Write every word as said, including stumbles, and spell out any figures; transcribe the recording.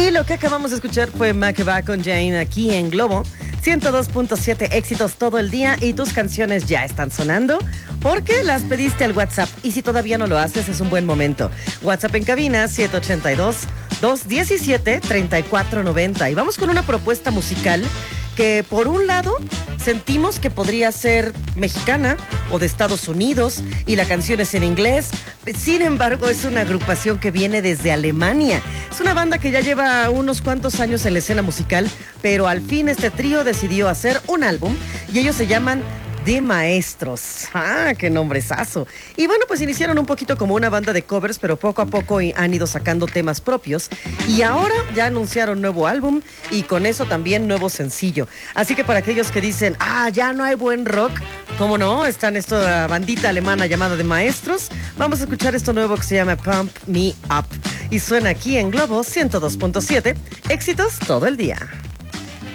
Y lo que acabamos de escuchar fue Makeba con Jane aquí en Globo ciento dos punto siete, éxitos todo el día, y tus canciones ya están sonando porque las pediste al WhatsApp, y si todavía no lo haces es un buen momento. WhatsApp en cabina siete ocho dos, dos uno siete, tres cuatro nueve cero. Y vamos con una propuesta musical que por un lado sentimos que podría ser mexicana o de Estados Unidos, y la canción es en inglés. Sin embargo, es una agrupación que viene desde Alemania. Es una banda que ya lleva unos cuantos años en la escena musical, pero al fin este trío decidió hacer un álbum y ellos se llaman De Maestros. ¡Ah, qué nombrezazo! Y bueno, pues iniciaron un poquito como una banda de covers, pero poco a poco han ido sacando temas propios. Y ahora ya anunciaron nuevo álbum y con eso también nuevo sencillo. Así que para aquellos que dicen, ah, ya no hay buen rock, ¿cómo no? Están esta bandita alemana llamada De Maestros. Vamos a escuchar esto nuevo que se llama Pump Me Up. Y suena aquí en Globo ciento dos punto siete, éxitos todo el día.